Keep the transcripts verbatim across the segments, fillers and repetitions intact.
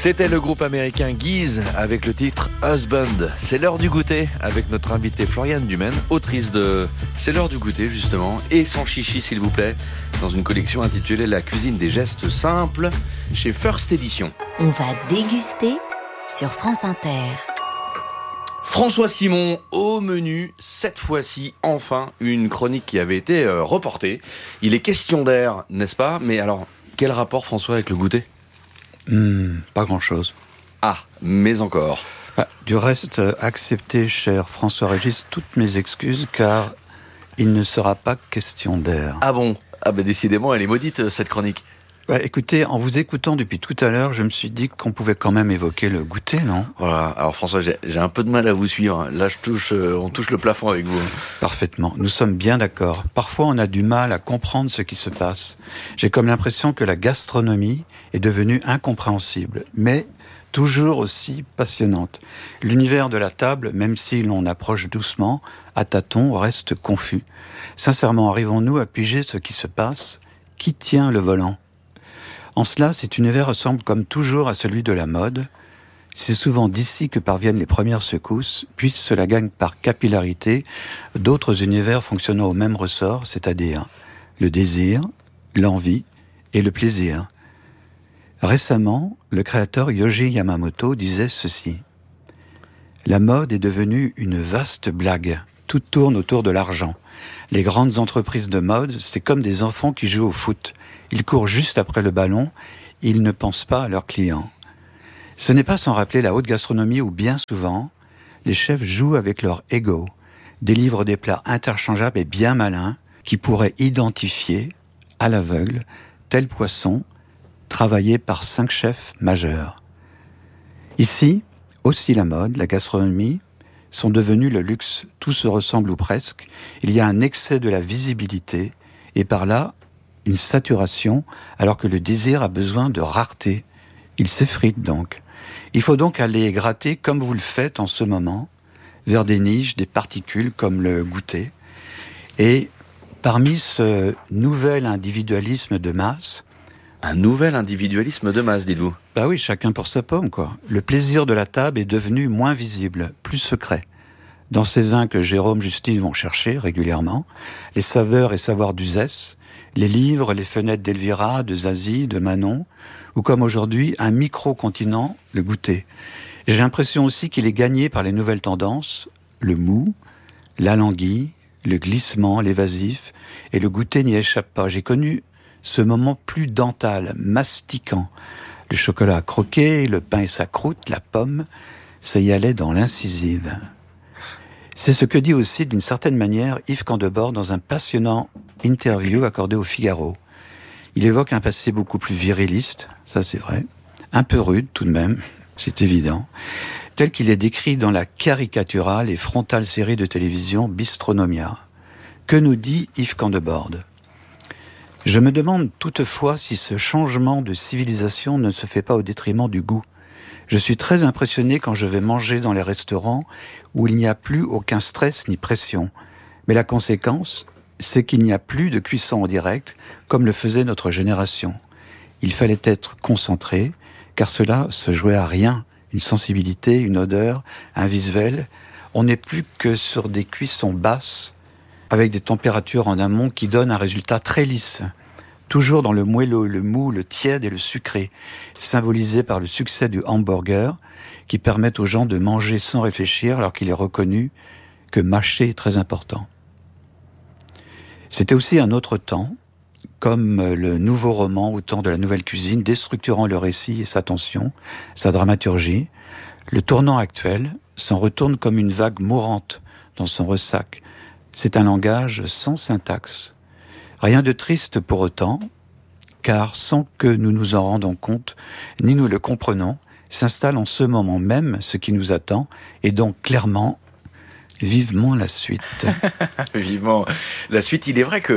C'était le groupe américain Guise avec le titre Husband. C'est l'heure du goûter avec notre invitée Floriane Dumaine, autrice de C'est l'heure du goûter justement, et sans chichi s'il vous plaît, dans une collection intitulée La cuisine des gestes simples chez First Edition. On va déguster sur France Inter. François Simon au menu, cette fois-ci enfin une chronique qui avait été euh, reportée. Il est question d'air, n'est-ce pas? Mais alors, quel rapport François avec le goûter? Mmh, pas grand-chose. Ah, mais encore. Bah, du reste, acceptez, cher François-Régis, toutes mes excuses, car il ne sera pas question d'air. Ah bon? Ah bah décidément, elle est maudite, cette chronique. Bah, écoutez, en vous écoutant depuis tout à l'heure, je me suis dit qu'on pouvait quand même évoquer le goûter, non? Voilà, alors François, j'ai, j'ai un peu de mal à vous suivre. Là, je touche, euh, on touche le plafond avec vous. Parfaitement, nous sommes bien d'accord. Parfois, on a du mal à comprendre ce qui se passe. J'ai comme l'impression que la gastronomie est devenue incompréhensible, mais toujours aussi passionnante. L'univers de la table, même si l'on approche doucement, à tâtons, reste confus. Sincèrement, arrivons-nous à piger ce qui se passe? Qui tient le volant? En cela, cet univers ressemble comme toujours à celui de la mode. C'est souvent d'ici que parviennent les premières secousses, puis cela gagne par capillarité d'autres univers fonctionnant au même ressort, c'est-à-dire le désir, l'envie et le plaisir. Récemment, le créateur Yohji Yamamoto disait ceci. « La mode est devenue une vaste blague. Tout tourne autour de l'argent. Les grandes entreprises de mode, c'est comme des enfants qui jouent au foot. Ils courent juste après le ballon, ils ne pensent pas à leurs clients. Ce n'est pas sans rappeler la haute gastronomie où bien souvent, les chefs jouent avec leur ego, délivrent des plats interchangeables et bien malins qui pourraient identifier, à l'aveugle, tel poisson travaillé par cinq chefs majeurs. Ici, aussi la mode, la gastronomie, sont devenus le luxe. Tout se ressemble ou presque. Il y a un excès de la visibilité et par là, une saturation, alors que le désir a besoin de rareté. Il s'effrite donc. Il faut donc aller gratter, comme vous le faites en ce moment, vers des niches, des particules comme le goûter. Et parmi ce nouvel individualisme de masse... Un nouvel individualisme de masse, dites-vous? Bah oui, chacun pour sa pomme, quoi. Le plaisir de la table est devenu moins visible, plus secret. Dans ces vins que Jérôme Justine vont chercher régulièrement, les saveurs et savoirs d'Uzès, les livres, les fenêtres d'Elvira, de Zazie, de Manon, ou comme aujourd'hui, un micro-continent, le goûter. J'ai l'impression aussi qu'il est gagné par les nouvelles tendances, le mou, l'alanguille, le glissement, l'évasif, et le goûter n'y échappe pas. J'ai connu ce moment plus dental, mastiquant. Le chocolat à croquer, le pain et sa croûte, la pomme, ça y allait dans l'incisive. C'est ce que dit aussi, d'une certaine manière, Yves Candebord dans un passionnant interview accordé au Figaro. Il évoque un passé beaucoup plus viriliste, ça c'est vrai, un peu rude tout de même, c'est évident, tel qu'il est décrit dans la caricaturale et frontale série de télévision Bistronomia. Que nous dit Yves Candebord ? Je me demande toutefois si ce changement de civilisation ne se fait pas au détriment du goût. Je suis très impressionné quand je vais manger dans les restaurants où il n'y a plus aucun stress ni pression. Mais la conséquence, c'est qu'il n'y a plus de cuisson en direct, comme le faisait notre génération. Il fallait être concentré, car cela se jouait à rien. Une sensibilité, une odeur, un visuel. On n'est plus que sur des cuissons basses, avec des températures en amont qui donnent un résultat très lisse. Toujours dans le moelleux, le mou, le tiède et le sucré, symbolisé par le succès du hamburger, qui permettent aux gens de manger sans réfléchir, alors qu'il est reconnu que mâcher est très important. C'était aussi un autre temps, comme le nouveau roman au temps de la nouvelle cuisine, déstructurant le récit et sa tension, sa dramaturgie. Le tournant actuel s'en retourne comme une vague mourante dans son ressac. C'est un langage sans syntaxe. Rien de triste pour autant, car sans que nous nous en rendons compte, ni nous le comprenons, s'installe en ce moment même ce qui nous attend, et donc clairement, vivement la suite. Vivement la suite. Il est vrai que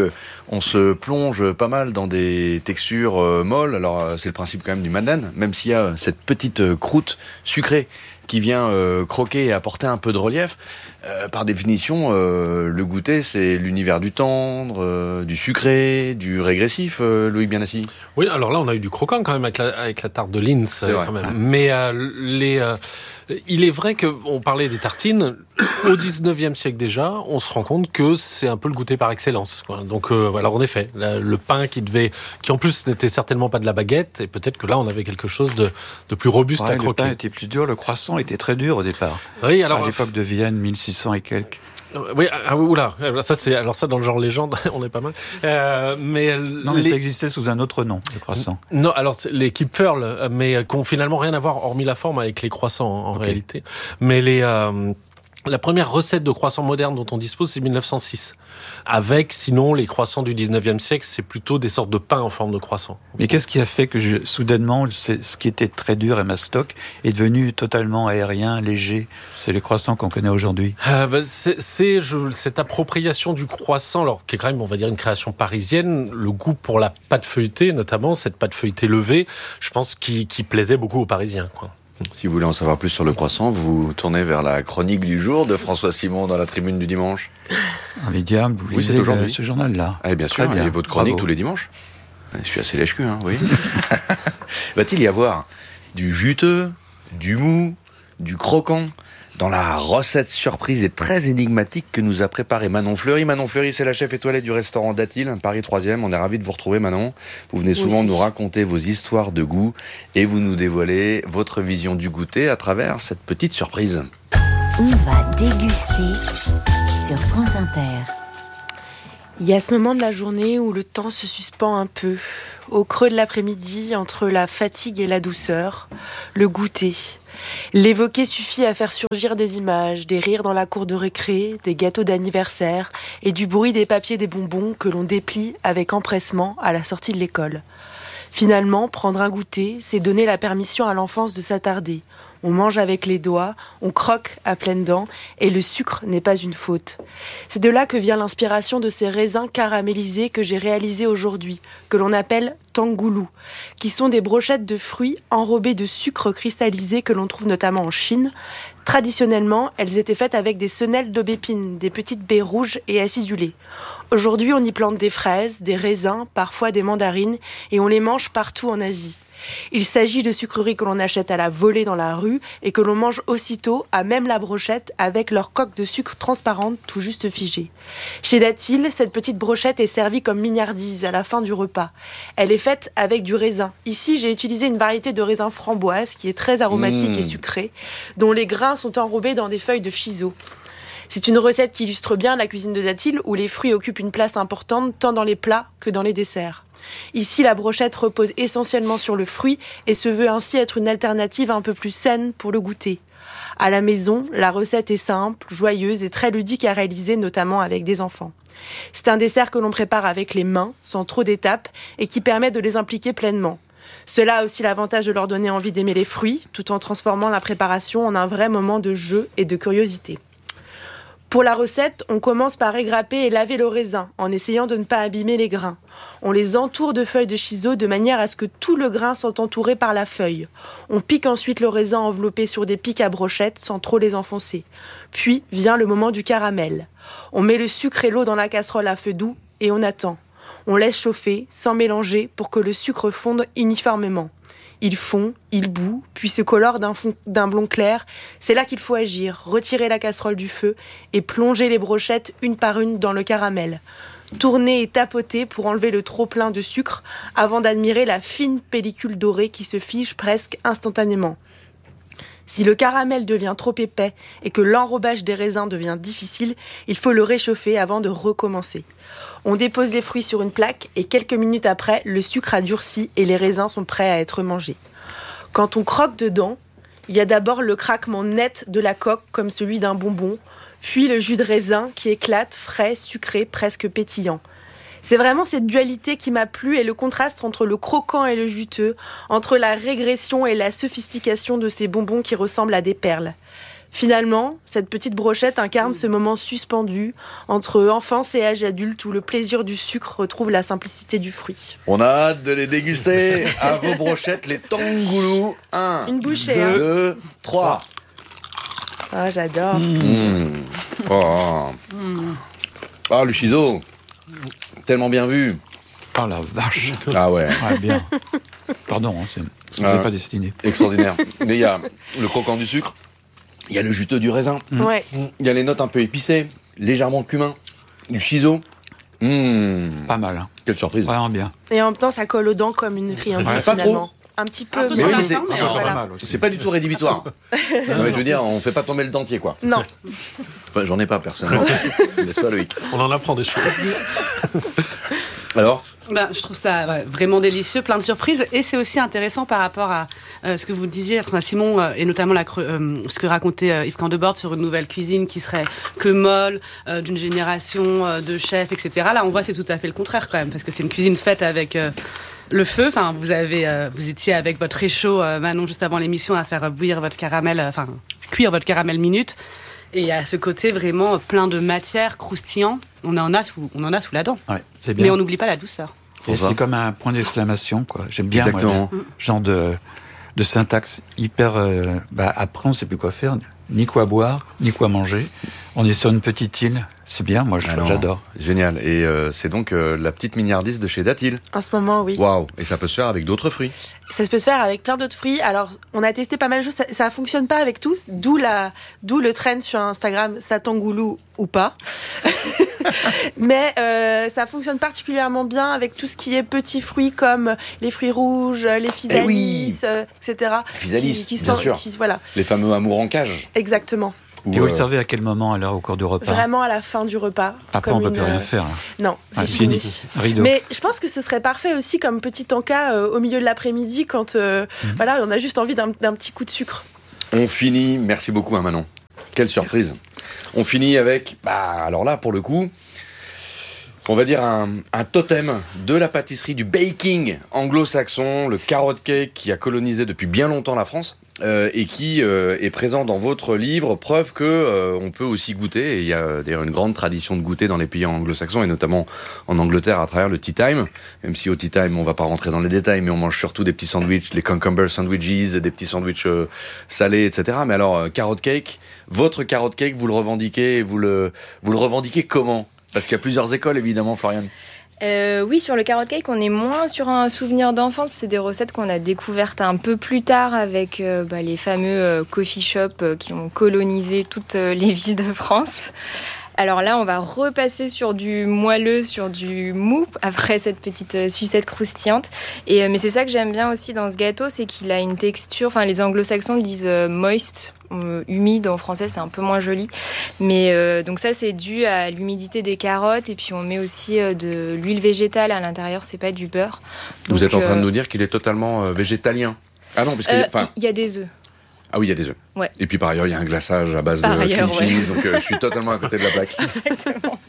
On se plonge pas mal dans des textures euh, molles. Alors euh, c'est le principe quand même du madeleine, même s'il y a cette petite euh, croûte sucrée qui vient euh, croquer et apporter un peu de relief. Euh, par définition, euh, le goûter, c'est l'univers du tendre, euh, du sucré, du régressif, euh, Loïc Bienassi. Oui, alors là, on a eu du croquant quand même avec la, avec la tarte de Linz. C'est vrai. Quand même. Mais euh, les, euh, il est vrai qu'on parlait des tartines. Au dix-neuvième siècle déjà, on se rend compte que c'est un peu le goûter par excellence. Voilà. Donc, euh, alors en effet, la, le pain qui devait, qui en plus n'était certainement pas de la baguette, et peut-être que là, on avait quelque chose de, de plus robuste ouais, à croquer. Le pain était plus dur, le croissant était très dur au départ. Oui, alors à l'époque de Vienne, mille six cents et quelques. Oui, ah, oula, ça c'est alors ça dans le genre légende, on est pas mal. Euh, mais non, mais les... ça existait sous un autre nom, le croissant. Non, alors les Kipferl, mais qui ont finalement rien à voir hormis la forme avec les croissants en okay. réalité. Mais les euh, la première recette de croissant moderne dont on dispose, c'est mille neuf cent six. Avec, sinon, les croissants du dix-neuvième siècle, c'est plutôt des sortes de pain en forme de croissant. Mais qu'est-ce qui a fait que, je, soudainement, ce qui était très dur et mastoc est devenu totalement aérien, léger? C'est les croissants qu'on connaît aujourd'hui. Euh, bah, c'est, c'est je, cette appropriation du croissant, alors qui est quand même, on va dire, une création parisienne, le goût pour la pâte feuilletée, notamment, cette pâte feuilletée levée, je pense, qui, qui plaisait beaucoup aux Parisiens, quoi. Si vous voulez en savoir plus sur le croissant, vous vous tournez vers la chronique du jour de François Simon dans la Tribune du dimanche. Ah mais diable, vous oui, lisez c'est aujourd'hui. ce journal-là. Ah, bien sûr, bien. Et votre chronique Bravo. Tous les dimanches. Je suis assez lèche-cul, hein, oui. Va-t-il y avoir du juteux, du mou, du croquant dans la recette surprise et très énigmatique que nous a préparée Manon Fleury. Manon Fleury, c'est la chef étoilée du restaurant Datil, Paris troisième. On est ravis de vous retrouver, Manon. Vous venez souvent nous raconter vos histoires de goût et vous nous dévoilez votre vision du goûter à travers cette petite surprise. On va déguster sur France Inter. Il y a ce moment de la journée où le temps se suspend un peu. Au creux de l'après-midi, entre la fatigue et la douceur, le goûter. L'évoquer suffit à faire surgir des images, des rires dans la cour de récré, des gâteaux d'anniversaire et du bruit des papiers des bonbons que l'on déplie avec empressement à la sortie de l'école. Finalement, prendre un goûter, c'est donner la permission à l'enfance de s'attarder. On mange avec les doigts, on croque à pleines dents, et le sucre n'est pas une faute. C'est de là que vient l'inspiration de ces raisins caramélisés que j'ai réalisés aujourd'hui, que l'on appelle tangoulou, qui sont des brochettes de fruits enrobées de sucre cristallisé que l'on trouve notamment en Chine. Traditionnellement, elles étaient faites avec des senelles d'aubépine, des petites baies rouges et acidulées. Aujourd'hui, on y plante des fraises, des raisins, parfois des mandarines, et on les mange partout en Asie. Il s'agit de sucreries que l'on achète à la volée dans la rue et que l'on mange aussitôt à même la brochette avec leur coque de sucre transparente tout juste figée. Chez Datil, cette petite brochette est servie comme mignardise à la fin du repas. Elle est faite avec du raisin. Ici, j'ai utilisé une variété de raisin framboise qui est très aromatique mmh. et sucrée, dont les grains sont enrobés dans des feuilles de shiso. C'est une recette qui illustre bien la cuisine de Datil où les fruits occupent une place importante tant dans les plats que dans les desserts. Ici, la brochette repose essentiellement sur le fruit et se veut ainsi être une alternative un peu plus saine pour le goûter. À la maison, la recette est simple, joyeuse et très ludique à réaliser, notamment avec des enfants. C'est un dessert que l'on prépare avec les mains, sans trop d'étapes, et qui permet de les impliquer pleinement. Cela a aussi l'avantage de leur donner envie d'aimer les fruits, tout en transformant la préparation en un vrai moment de jeu et de curiosité. Pour la recette, on commence par égrapper et laver le raisin, en essayant de ne pas abîmer les grains. On les entoure de feuilles de shiso de manière à ce que tout le grain soit entouré par la feuille. On pique ensuite le raisin enveloppé sur des pics à brochettes sans trop les enfoncer. Puis vient le moment du caramel. On met le sucre et l'eau dans la casserole à feu doux et on attend. On laisse chauffer, sans mélanger, pour que le sucre fonde uniformément. Il fond, il bout, puis se colore d'un, fond, d'un blond clair. C'est là qu'il faut agir, retirer la casserole du feu et plonger les brochettes une par une dans le caramel. Tourner et tapoter pour enlever le trop-plein de sucre avant d'admirer la fine pellicule dorée qui se fige presque instantanément. Si le caramel devient trop épais et que l'enrobage des raisins devient difficile, il faut le réchauffer avant de recommencer. On dépose les fruits sur une plaque et quelques minutes après, le sucre a durci et les raisins sont prêts à être mangés. Quand on croque dedans, il y a d'abord le craquement net de la coque comme celui d'un bonbon, puis le jus de raisin qui éclate, frais, sucré, presque pétillant. C'est vraiment cette dualité qui m'a plu et le contraste entre le croquant et le juteux, entre la régression et la sophistication de ces bonbons qui ressemblent à des perles. Finalement, cette petite brochette incarne ce moment suspendu entre enfance et âge adulte où le plaisir du sucre retrouve la simplicité du fruit. On a hâte de les déguster. À vos brochettes, les Tangoulou. Un, Une bouchée, deux, hein. deux, trois. Ah, j'adore. Mmh. Oh. Ah, le chiso. Tellement bien vu. Oh la vache. Ah ouais. Ouais, bien. Pardon, hein, c'est, ce Ah. n'est pas destiné. Extraordinaire. Mais il y a le croquant du sucre, il y a le juteux du raisin, Ouais. il y a les notes un peu épicées, légèrement cumin, du chiso. Mmh. Pas mal, hein. Quelle surprise. Vraiment bien. Et en même temps, ça colle aux dents comme une friandise, Ouais, pas finalement. trop. Un petit peu. Un peu Mais oui, mais sur c'est- la fin, mais, Ah, euh, pas voilà. mal aussi. C'est pas du tout rédhibitoire. Non, mais je veux dire, on fait pas tomber le dentier, quoi. Non. Enfin, j'en ai pas personnellement. N'est-ce pas, Loïc? On en apprend des choses. Alors? Ben, je trouve ça ouais, vraiment délicieux, plein de surprises. Et c'est aussi intéressant par rapport à euh, ce que vous disiez, enfin, Simon, euh, et notamment la, cre- euh, ce que racontait euh, Yves Candebord sur une nouvelle cuisine qui serait que molle, euh, d'une génération euh, de chefs, et cetera. Là, on voit c'est tout à fait le contraire quand même, parce que c'est une cuisine faite avec euh, le feu. Enfin, vous, avez, euh, vous étiez avec votre réchaud, euh, Manon, juste avant l'émission, à faire bouillir votre caramel, euh, enfin, cuire votre caramel minute. Et à ce côté vraiment plein de matière, croustillant, on en a sous, on en a sous la dent. Ouais, c'est bien. Mais on n'oublie pas la douceur. Et Pour ça. c'est comme un point d'exclamation, quoi. J'aime bien, moi, Exactement. le genre de, de syntaxe hyper... euh, bah, après, on sait plus quoi faire, ni quoi boire, ni quoi manger. On est sur une petite île. C'est bien, moi, je- Alors, j'adore. Génial. Et euh, c'est donc euh, la petite mignardise de chez Datil. En ce moment, oui. Waouh. Et ça peut se faire avec d'autres fruits. Ça se peut se faire avec plein d'autres fruits. Alors, on a testé pas mal de choses. Ça, ça fonctionne pas avec tous. D'où la, d'où le trend sur Instagram, ça tangoulou ou pas. Mais euh, ça fonctionne particulièrement bien avec tout ce qui est petits fruits comme les fruits rouges, les physalis, Eh oui. euh, et cetera. Physalis, Qui, qui bien sont- sûr. qui- voilà, Les fameux amours en cage. exactement. Ou, Et vous euh, le servez à quel moment, alors, au cours du repas? Vraiment à la fin du repas. Après, comme on peut une, plus rien euh, faire. là. Non, c'est Ouais, fini. fini. Rideau. Mais je pense que ce serait parfait aussi comme petit encas euh, au milieu de l'après-midi quand euh, Mhm. voilà, on a juste envie d'un, d'un petit coup de sucre. On finit, merci beaucoup hein, Manon. Quelle surprise. On finit avec, bah alors là pour le coup, on va dire un, un totem de la pâtisserie, du baking anglo-saxon, le carrot cake qui a colonisé depuis bien longtemps la France euh, et qui euh, est présent dans votre livre, preuve que euh, on peut aussi goûter, et il y a d'ailleurs une grande tradition de goûter dans les pays anglo-saxons et notamment en Angleterre à travers le tea time, même si au tea time on va pas rentrer dans les détails, mais on mange surtout des petits sandwichs, les cucumber sandwiches, des petits sandwichs euh, salés, et cetera. Mais alors euh, carrot cake, votre carrot cake, vous le revendiquez, vous le vous le revendiquez comment? Parce qu'il y a plusieurs écoles, évidemment, Floriane. Euh, oui, sur le carrot cake, on est moins sur un souvenir d'enfance. C'est des recettes qu'on a découvertes un peu plus tard avec euh, bah, les fameux euh, coffee shops euh, qui ont colonisé toutes euh, les villes de France. Alors là, on va repasser sur du moelleux, sur du mou, après cette petite euh, sucette croustillante. Et, euh, mais c'est ça que j'aime bien aussi dans ce gâteau, c'est qu'il a une texture... Enfin, les anglo-saxons disent euh, moist, euh, humide. En français, c'est un peu moins joli. Mais euh, donc ça, c'est dû à l'humidité des carottes. Et puis, on met aussi euh, de l'huile végétale à l'intérieur. C'est pas du beurre. Vous Donc, êtes en train de euh, nous dire qu'il est totalement euh, végétalien. Ah non, parce qu'il euh, y a- enfin, il y a des œufs. ah oui, il y a des œufs. Ouais. Et puis par ailleurs, il y a un glaçage à base Par de ailleurs, cream ouais. cheese, donc euh, je suis totalement à côté de la plaque. Exactement.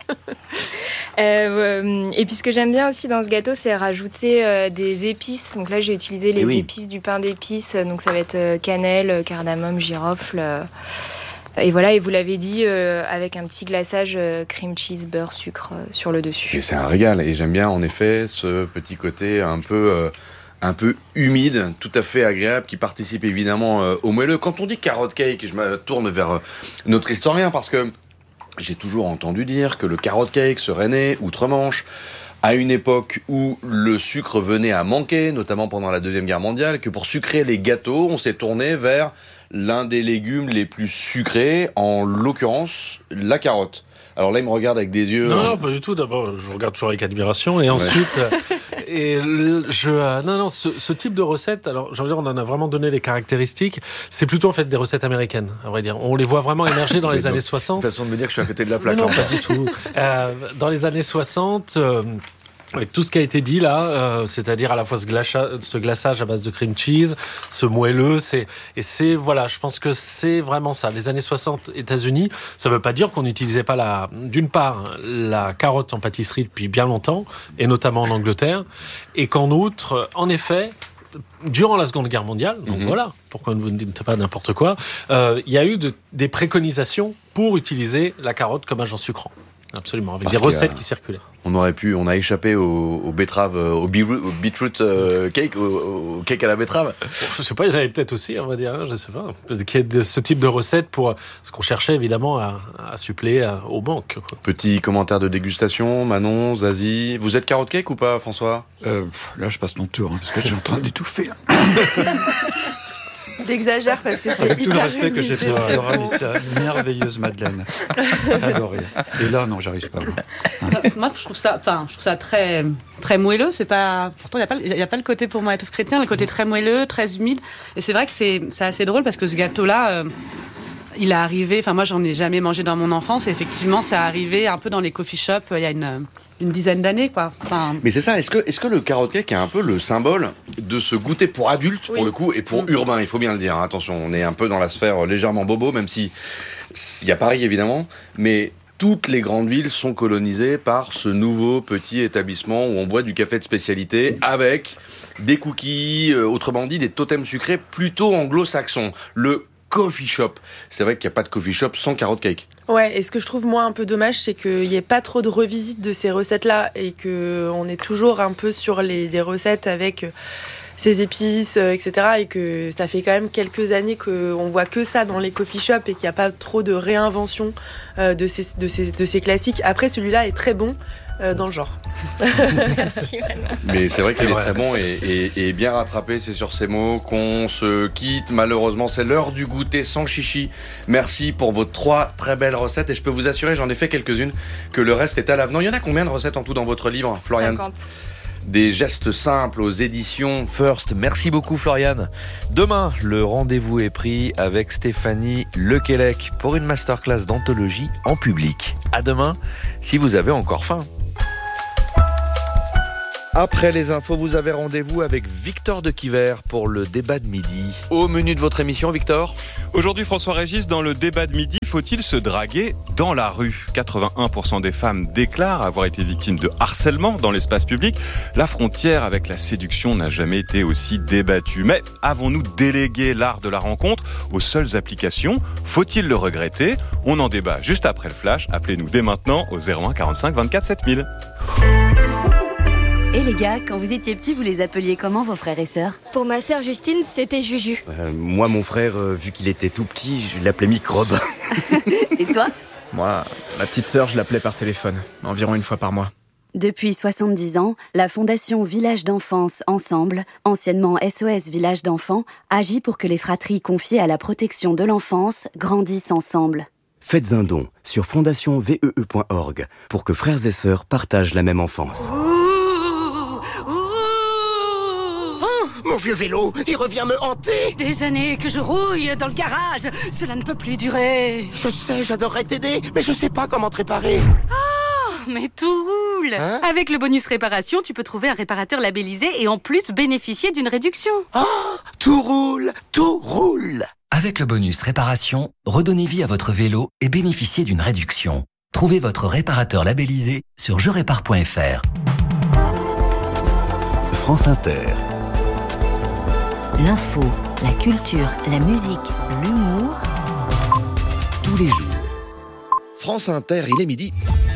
Euh, et puis ce que j'aime bien aussi dans ce gâteau, c'est rajouter euh, des épices. Donc là, j'ai utilisé les Eh oui. épices du pain d'épices. Donc ça va être euh, cannelle, cardamome, girofle. euh, et voilà, et vous l'avez dit, euh, avec un petit glaçage euh, cream cheese, beurre, sucre euh, sur le dessus. Et c'est un régal. Et j'aime bien, en effet, ce petit côté un peu, euh, un peu humide, tout à fait agréable, qui participe évidemment euh, au moelleux. Quand on dit carrot cake, je me tourne vers euh, notre historien, parce que j'ai toujours entendu dire que le carrot cake serait né outre-Manche, à une époque où le sucre venait à manquer, notamment pendant la Deuxième Guerre mondiale, que pour sucrer les gâteaux, on s'est tourné vers l'un des légumes les plus sucrés, en l'occurrence la carotte. Alors là, il me regarde avec des yeux... Non, non, pas du tout. D'abord, je regarde toujours avec admiration. Et ensuite, euh, et le- je, euh, non, non, ce, ce type de recette, alors, j'ai envie de dire, on en a vraiment donné les caractéristiques. C'est plutôt, en fait, des recettes américaines, à vrai dire. On les voit vraiment émerger dans Mais les donc, années soixante. Une façon de me dire que je suis à côté de la plaque. Non, non, là, pas encore. du tout. Euh, dans les années soixante, euh, avec tout ce qui a été dit là, euh, c'est-à-dire à la fois ce, glacha, ce glaçage à base de cream cheese, ce moelleux, c'est, et c'est, voilà, je pense que c'est vraiment ça. Les années soixante, États-Unis, ça ne veut pas dire qu'on n'utilisait pas, la, d'une part, la carotte en pâtisserie depuis bien longtemps, et notamment en Angleterre, et qu'en outre, en effet, durant la Seconde Guerre mondiale, donc mm-hmm. voilà, pourquoi vous ne dites pas n'importe quoi, euh, il y a eu de, des préconisations pour utiliser la carotte comme agent sucrant. Absolument, avec Parce des recettes a... qui circulaient. On aurait pu, on a échappé aux, aux betteraves, au beetroot euh, cake, au, au cake à la betterave. Je sais pas, il y en avait peut-être aussi, on va dire, hein, je sais pas. Qu'il y ait de, ce type de recette pour ce qu'on cherchait évidemment à, à suppléer à, aux banques. Quoi. Petit commentaire de dégustation, Manon, Zazie. Vous êtes carotte cake ou pas, François ? euh, Là, je passe mon tour, hein, parce que je suis en train d'étouffer. J'exagère parce que c'est avec tout le respect que j'ai fait à Flora, mais c'est une merveilleuse madeleine. Adoré. Et là, non, j'arrive pas. Moi, moi je trouve ça, enfin, je trouve ça très, très moelleux. C'est pas, pourtant, il y a pas, il y a pas le côté pour moi étouffe chrétien, le côté très moelleux, très humide. Et c'est vrai que c'est, c'est assez drôle parce que ce gâteau-là. Euh, Il est arrivé, enfin moi j'en ai jamais mangé dans mon enfance, et effectivement ça arrivé un peu dans les coffee shops il y a une, une dizaine d'années quoi. Enfin... Mais c'est ça, est-ce que, est-ce que le carotte cake est un peu le symbole de ce goûter pour adultes oui. pour le coup et pour mmh. urbain, il faut bien le dire, hein. Attention, on est un peu dans la sphère légèrement bobo, même si il y a Paris évidemment, mais toutes les grandes villes sont colonisées par ce nouveau petit établissement où on boit du café de spécialité avec des cookies, euh, autrement dit des totems sucrés plutôt anglo-saxons. Le coffee shop. C'est vrai qu'il n'y a pas de coffee shop sans carotte cake. Ouais, et ce que je trouve moi un peu dommage, c'est qu'il n'y ait pas trop de revisite de ces recettes-là et qu'on est toujours un peu sur les, des recettes avec ces épices, euh, et cetera. Et que ça fait quand même quelques années qu'on voit que ça dans les coffee shops et qu'il n'y a pas trop de réinvention euh, de, ces, de, ces, de ces classiques. Après, celui-là est très bon. Euh, dans le genre. Merci, mais c'est vrai qu'il est très bon et, et, et bien rattrapé, c'est sur ces mots qu'on se quitte. Malheureusement, c'est l'heure du goûter sans chichi. Merci pour vos trois très belles recettes et je peux vous assurer, j'en ai fait quelques-unes, que le reste est à l'avenant. Il y en a combien de recettes en tout dans votre livre, Floriane ? cinquante. Des gestes simples aux éditions First. Merci beaucoup, Floriane. Demain, le rendez-vous est pris avec Stéphanie Lequelec pour une masterclass d'anthologie en public. À demain, si vous avez encore faim. Après les infos, vous avez rendez-vous avec Victor de Quiver pour le débat de midi. Au menu de votre émission, Victor ? Aujourd'hui, François-Régis, dans le débat de midi, faut-il se draguer dans la rue ? quatre-vingt-un pour cent des femmes déclarent avoir été victimes de harcèlement dans l'espace public. La frontière avec la séduction n'a jamais été aussi débattue. Mais avons-nous délégué l'art de la rencontre aux seules applications ? Faut-il le regretter ? On en débat juste après le flash. Appelez-nous dès maintenant au zéro un quarante-cinq vingt-quatre sept mille. Et les gars, quand vous étiez petits, vous les appeliez comment vos frères et sœurs ? Pour ma sœur Justine, c'était Juju. Euh, moi, mon frère, euh, vu qu'il était tout petit, je l'appelais Microbe. Et toi ? Moi, ma petite sœur, je l'appelais par téléphone, environ une fois par mois. Depuis soixante-dix ans, la Fondation Village d'Enfance Ensemble, anciennement S O S Village d'Enfants, agit pour que les fratries confiées à la protection de l'enfance grandissent ensemble. Faites un don sur fondation v e e point org pour que frères et sœurs partagent la même enfance. Mon vieux vélo, il revient me hanter. Des années que je rouille dans le garage. Cela ne peut plus durer. Je sais, j'adorerais t'aider, mais je sais pas comment te réparer. Oh, mais tout roule. Hein ? Avec le bonus réparation, tu peux trouver un réparateur labellisé et en plus bénéficier d'une réduction. Oh, tout roule, tout roule. Avec le bonus réparation, redonnez vie à votre vélo et bénéficiez d'une réduction. Trouvez votre réparateur labellisé sur je répare point f r. France Inter. L'info, la culture, la musique, l'humour. Tous les jours. France Inter, il est midi.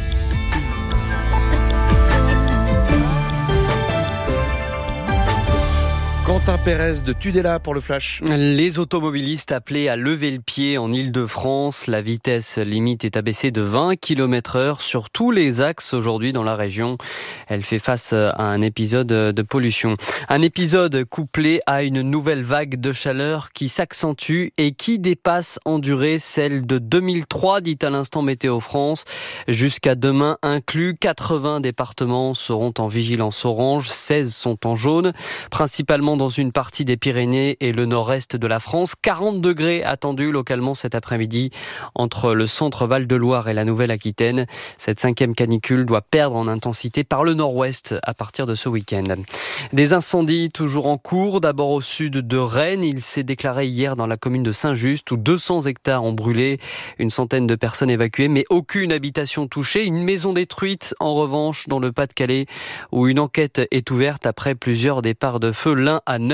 Quentin Pérez de Tudela pour le Flash. Les automobilistes appelés à lever le pied en Île-de-France. La vitesse limite est abaissée de vingt kilomètres heure sur tous les axes aujourd'hui dans la région. Elle fait face à un épisode de pollution. Un épisode couplé à une nouvelle vague de chaleur qui s'accentue et qui dépasse en durée celle de deux mille trois, dit à l'instant Météo France. Jusqu'à demain inclus, quatre-vingts départements seront en vigilance orange, seize sont en jaune, principalement dans une partie des Pyrénées et le nord-est de la France. quarante degrés attendus localement cet après-midi entre le centre Val-de-Loire et la Nouvelle-Aquitaine. Cette cinquième canicule doit perdre en intensité par le nord-ouest à partir de ce week-end. Des incendies toujours en cours. D'abord au sud de Rennes. Il s'est déclaré hier dans la commune de Saint-Just où deux cents hectares ont brûlé. Une centaine de personnes évacuées, mais aucune habitation touchée. Une maison détruite en revanche dans le Pas-de-Calais où une enquête est ouverte après plusieurs départs de feu. L'un à neuf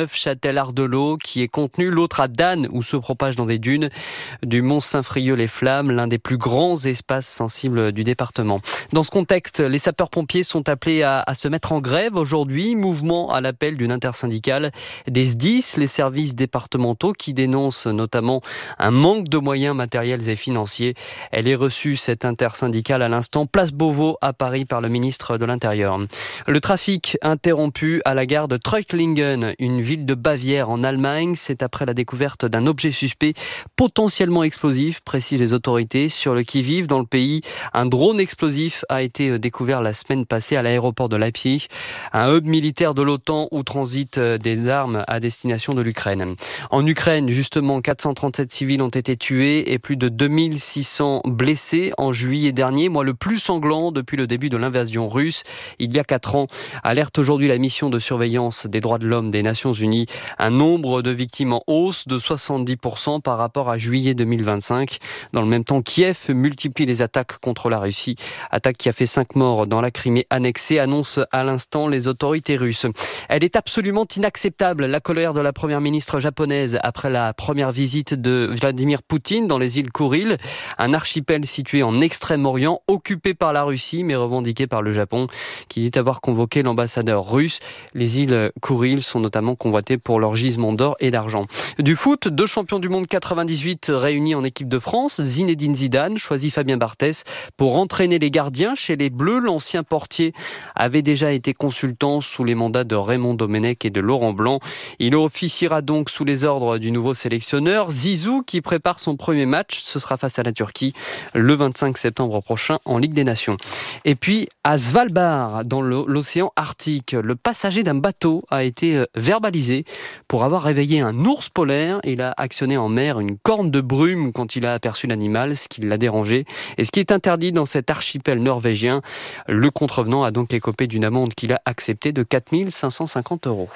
Neufchâtel-Ardelot qui est contenu, l'autre à Dannes où se propage dans des dunes, du Mont Saint-Frieux-les-Flammes, l'un des plus grands espaces sensibles du département. Dans ce contexte, les sapeurs-pompiers sont appelés à, à se mettre en grève aujourd'hui, mouvement à l'appel d'une intersyndicale des S D I S, les services départementaux qui dénoncent notamment un manque de moyens matériels et financiers. Elle est reçue, cette intersyndicale, à l'instant, place Beauvau à Paris par le ministre de l'Intérieur. Le trafic interrompu à la gare de Treuchtlingen, une ville de Bavière en Allemagne. C'est après la découverte d'un objet suspect potentiellement explosif, précisent les autorités. Sur le qui-vive dans le pays, un drone explosif a été découvert la semaine passée à l'aéroport de Leipzig, un hub militaire de l'OTAN où transitent des armes à destination de l'Ukraine. En Ukraine, justement, quatre cent trente-sept civils ont été tués et plus de deux mille six cents blessés en juillet dernier, mois le plus sanglant depuis le début de l'invasion russe, il y a quatre ans. Alerte aujourd'hui la mission de surveillance des droits de l'homme des Nations Unies. Un nombre de victimes en hausse de soixante-dix pour cent par rapport à juillet deux mille vingt-cinq. Dans le même temps, Kiev multiplie les attaques contre la Russie. Attaque qui a fait cinq morts dans la Crimée annexée, annoncent à l'instant les autorités russes. Elle est absolument inacceptable, la colère de la première ministre japonaise après la première visite de Vladimir Poutine dans les îles Kouril, un archipel situé en Extrême-Orient, occupé par la Russie mais revendiqué par le Japon, qui dit avoir convoqué l'ambassadeur russe. Les îles Kouril sont notamment convoitées pour leur gisement d'or et d'argent. Du foot, deux champions du monde quatre-vingt-dix-huit réunis en équipe de France. Zinedine Zidane choisit Fabien Barthez pour entraîner les gardiens chez les Bleus. L'ancien portier avait déjà été consultant sous les mandats de Raymond Domenech et de Laurent Blanc. Il officiera donc sous les ordres du nouveau sélectionneur Zizou qui prépare son premier match. Ce sera face à la Turquie le vingt-cinq septembre prochain en Ligue des Nations. Et puis à Svalbard, dans l'océan Arctique, le passager d'un bateau a été verbalisé pour avoir réveillé un ours polaire. Il a actionné en mer une corne de brume quand il a aperçu l'animal, ce qui l'a dérangé. Et ce qui est interdit dans cet archipel norvégien, le contrevenant a donc écopé d'une amende qu'il a acceptée de quatre mille cinq cent cinquante euros.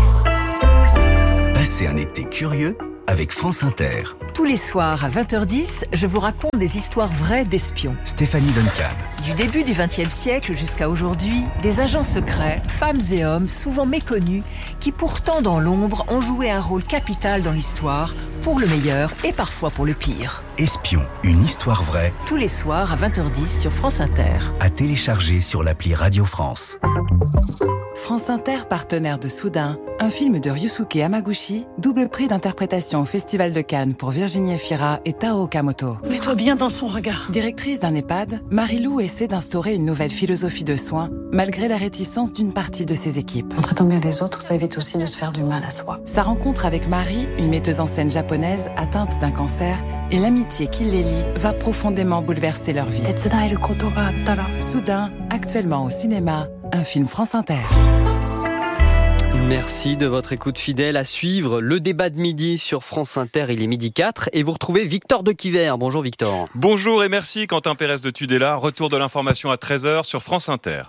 Passez un été curieux avec France Inter. Tous les soirs à vingt heures dix, je vous raconte des histoires vraies d'espions. Stéphanie Duncan. Du début du vingtième siècle jusqu'à aujourd'hui, des agents secrets, femmes et hommes souvent méconnus, qui pourtant dans l'ombre ont joué un rôle capital dans l'histoire, pour le meilleur et parfois pour le pire. Espion, une histoire vraie. Tous les soirs à vingt heures dix sur France Inter. À télécharger sur l'appli Radio France. France Inter, partenaire de Soudain, un film de Ryusuke Hamaguchi, double prix d'interprétation au Festival de Cannes pour Virginie Efira et Tao Okamoto. Mets-toi bien dans son regard. Directrice d'un EHPAD, Marie-Lou essaie d'instaurer une nouvelle philosophie de soins, malgré la réticence d'une partie de ses équipes. En traitant bien les autres, ça évite aussi de se faire du mal à soi. Sa rencontre avec Marie, une metteuse en scène japonaise atteinte d'un cancer, et l'amitié qui les lie va profondément bouleverser leur vie. Soudain, actuellement au cinéma, un film France Inter. Merci de votre écoute fidèle. À suivre le débat de midi sur France Inter, il est midi quatre et vous retrouvez Victor de Quiver. Bonjour Victor. Bonjour et merci Quentin Pérez de Tudela. Retour de l'information à treize heures sur France Inter.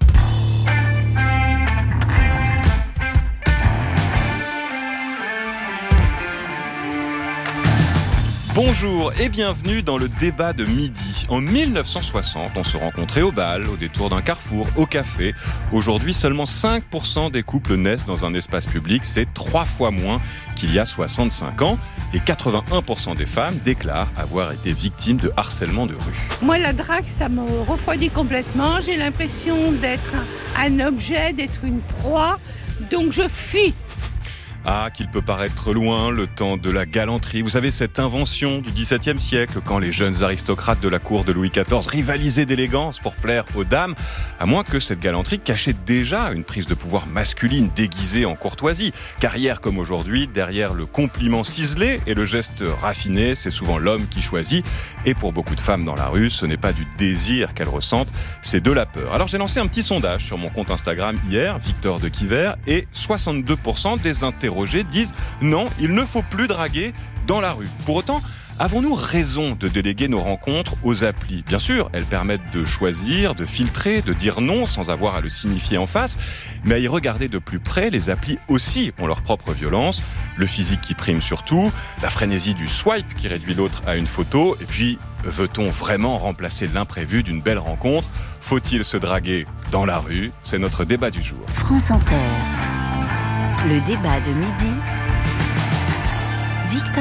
Bonjour et bienvenue dans le débat de midi. En mille neuf cent soixante, on se rencontrait au bal, au détour d'un carrefour, au café. Aujourd'hui, seulement cinq pour cent des couples naissent dans un espace public. C'est trois fois moins qu'il y a soixante-cinq ans. Et quatre-vingt-un pour cent des femmes déclarent avoir été victimes de harcèlement de rue. Moi, la drague, ça me refroidit complètement. J'ai l'impression d'être un objet, d'être une proie. Donc je fuis. Ah, qu'il peut paraître loin, le temps de la galanterie. Vous savez, cette invention du dix-septième siècle, quand les jeunes aristocrates de la cour de Louis quatorze rivalisaient d'élégance pour plaire aux dames, à moins que cette galanterie cachait déjà une prise de pouvoir masculine déguisée en courtoisie. Car hier comme aujourd'hui, derrière le compliment ciselé et le geste raffiné, c'est souvent l'homme qui choisit. Et pour beaucoup de femmes dans la rue, ce n'est pas du désir qu'elles ressentent, c'est de la peur. Alors j'ai lancé un petit sondage sur mon compte Instagram hier, Victor de Quiver, et soixante-deux pour cent des interrogés disent non, il ne faut plus draguer dans la rue. Pour autant, avons-nous raison de déléguer nos rencontres aux applis ? Bien sûr, elles permettent de choisir, de filtrer, de dire non sans avoir à le signifier en face, mais à y regarder de plus près, les applis aussi ont leur propre violence, le physique qui prime surtout, la frénésie du swipe qui réduit l'autre à une photo, et puis veut-on vraiment remplacer l'imprévu d'une belle rencontre ? Faut-il se draguer dans la rue ? C'est notre débat du jour. France Inter. Le débat de midi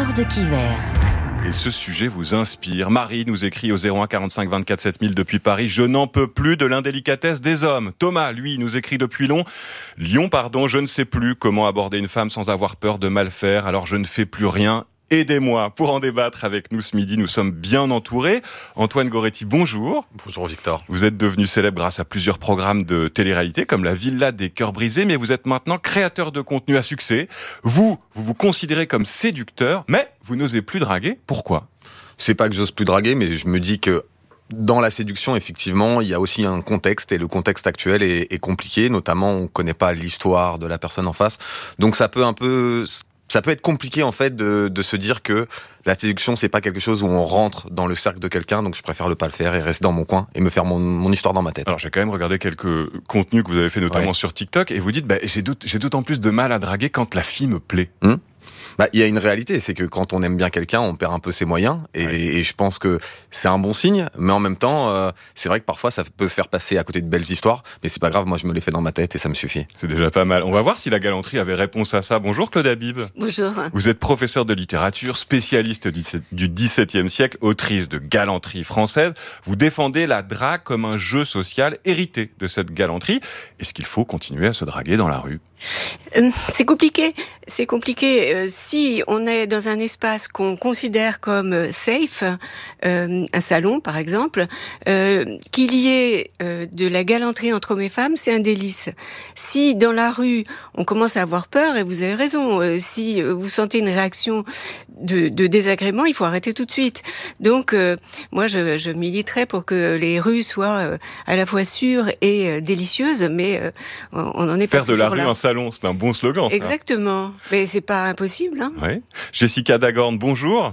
sort de Quiver. Et ce sujet vous inspire. Marie nous écrit au zéro un quarante-cinq vingt-quatre sept mille depuis Paris. Je n'en peux plus de l'indélicatesse des hommes. Thomas, lui, nous écrit depuis Lyon. Lyon, pardon, je ne sais plus comment aborder une femme sans avoir peur de mal faire. Alors je ne fais plus rien. Aidez-moi. Pour en débattre avec nous ce midi, nous sommes bien entourés. Antoine Goretti, bonjour. Bonjour Victor. Vous êtes devenu célèbre grâce à plusieurs programmes de télé-réalité comme la Villa des Cœurs Brisés, mais vous êtes maintenant créateur de contenu à succès. Vous, vous vous considérez comme séducteur, mais vous n'osez plus draguer. Pourquoi ? C'est pas que j'ose plus draguer, mais je me dis que dans la séduction, effectivement, il y a aussi un contexte, et le contexte actuel est, est compliqué. Notamment, on connaît pas l'histoire de la personne en face. Donc ça peut un peu... Ça peut être compliqué en fait de, de se dire que la séduction c'est pas quelque chose où on rentre dans le cercle de quelqu'un, donc je préfère ne pas le faire et rester dans mon coin et me faire mon, mon histoire dans ma tête. Alors j'ai quand même regardé quelques contenus que vous avez fait notamment ouais. sur TikTok et vous dites bah, j'ai, dout, j'ai d'autant plus de mal à draguer quand la fille me plaît. Hum Bah, il y a une réalité, c'est que quand on aime bien quelqu'un, on perd un peu ses moyens, et, ouais. et je pense que c'est un bon signe, mais en même temps, euh, c'est vrai que parfois ça peut faire passer à côté de belles histoires, mais c'est pas grave, moi je me les fais dans ma tête et ça me suffit. C'est déjà pas mal. On va voir si la galanterie avait réponse à ça. Bonjour Claude Habib. Bonjour. Vous êtes professeur de littérature, spécialiste du dix-septième siècle, autrice de galanterie française. Vous défendez la drague comme un jeu social hérité de cette galanterie. Est-ce qu'il faut continuer à se draguer dans la rue ? Euh, c'est compliqué, c'est compliqué. Euh, si on est dans un espace qu'on considère comme safe, euh, un salon par exemple, euh, qu'il y ait euh, de la galanterie entre hommes et femmes, c'est un délice. Si dans la rue on commence à avoir peur, et vous avez raison, euh, si vous sentez une réaction de, de désagrément, il faut arrêter tout de suite. Donc euh, moi je, je militerais pour que les rues soient euh, à la fois sûres et euh, délicieuses, mais euh, on en est pas toujours là. Faire de la rue un salon, c'est un bon slogan, ça. Exactement. Mais c'est pas impossible, hein. Oui. Jessica Dagorn, bonjour.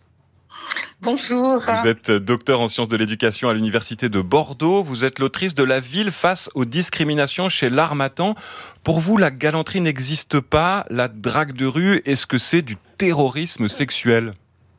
Bonjour. Vous êtes docteur en sciences de l'éducation à l'université de Bordeaux. Vous êtes l'autrice de La ville face aux discriminations chez L'Harmattan. Pour vous, la galanterie n'existe pas. La drague de rue, est-ce que c'est du terrorisme sexuel ?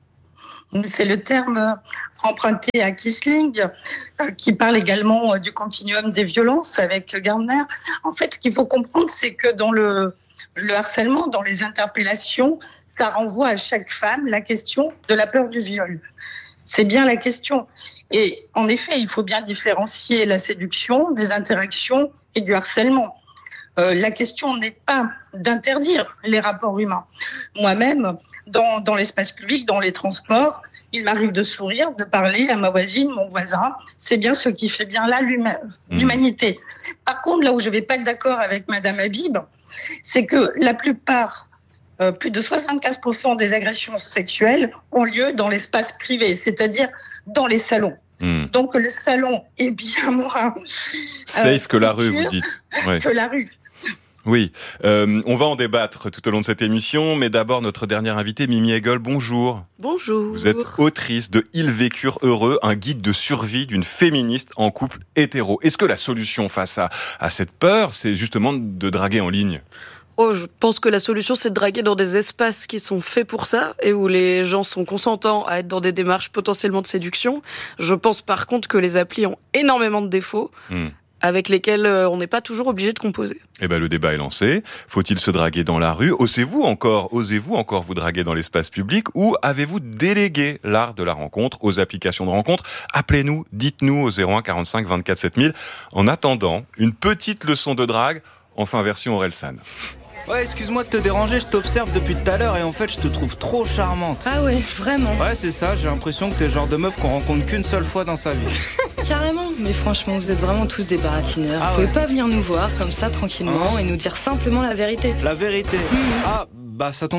C'est le terme emprunté à Kissling, qui parle également du continuum des violences avec Gardner. En fait, ce qu'il faut comprendre, c'est que dans le, le harcèlement, dans les interpellations, ça renvoie à chaque femme la question de la peur du viol. C'est bien la question. Et en effet, il faut bien différencier la séduction des interactions et du harcèlement. Euh, la question n'est pas d'interdire les rapports humains. Moi-même, dans, dans l'espace public, dans les transports, il m'arrive de sourire, de parler à ma voisine, mon voisin. C'est bien ce qui fait bien là l'humanité. Mmh. Par contre, là où je ne vais pas être d'accord avec Madame Habib, c'est que la plupart, euh, plus de soixante-quinze pour cent des agressions sexuelles ont lieu dans l'espace privé, c'est-à-dire dans les salons. Mmh. Donc le salon est bien moins safe euh, que la rue, vous dites. Ouais. Que la rue. Oui, euh, on va en débattre tout au long de cette émission, mais d'abord notre dernière invitée, Mimi Hegel, bonjour. Bonjour. Vous êtes autrice de Ils vécurent heureux, un guide de survie d'une féministe en couple hétéro. Est-ce que la solution face à, à cette peur, c'est justement de draguer en ligne ? Oh, je pense que la solution, c'est de draguer dans des espaces qui sont faits pour ça et où les gens sont consentants à être dans des démarches potentiellement de séduction. Je pense par contre que les applis ont énormément de défauts. Mmh. avec lesquels on n'est pas toujours obligé de composer. Eh ben, le débat est lancé. Faut-il se draguer dans la rue ? Osez-vous encore, osez-vous encore vous draguer dans l'espace public ? Ou avez-vous délégué l'art de la rencontre aux applications de rencontre ? Appelez-nous, dites-nous au zéro un quarante-cinq vingt-quatre sept mille. En attendant, une petite leçon de drague, enfin version Orelsan. Ouais, excuse-moi de te déranger, je t'observe depuis tout à l'heure et en fait je te trouve trop charmante. Ah ouais, vraiment. Ouais, c'est ça, j'ai l'impression que t'es le genre de meuf qu'on rencontre qu'une seule fois dans sa vie. Carrément, mais franchement, vous êtes vraiment tous des baratineurs. Ah vous ouais. pouvez pas venir nous voir comme ça tranquillement ah. et nous dire simplement la vérité. La vérité mmh. Ah, bah ça tombe